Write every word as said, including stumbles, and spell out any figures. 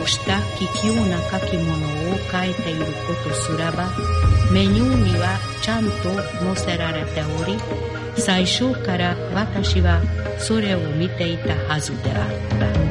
をした貴重な書き物を書いていることすらばメニューにはちゃんと載せられており、最初から私はそれを見ていたはずであった。